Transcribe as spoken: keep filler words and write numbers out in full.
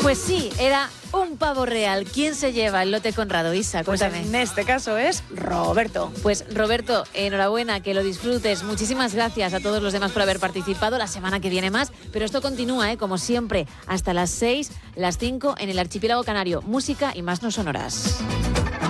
Pues sí, era un pavo real. ¿Quién se lleva el lote Conrado, Isa? Cuéntame. Pues en este caso es Roberto. Pues Roberto, enhorabuena, que lo disfrutes. Muchísimas gracias a todos los demás por haber participado. La semana que viene más, pero esto continúa, ¿eh? Como siempre, hasta las seis, las cinco en el Archipiélago Canario. Música y más no sonoras.